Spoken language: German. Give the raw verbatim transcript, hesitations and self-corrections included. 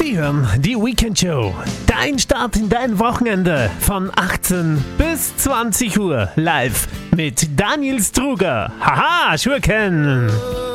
Sie hören die Weekend Show. Dein Start in dein Wochenende von achtzehn bis zwanzig Uhr live mit Daniel Struger. Haha, Schurken!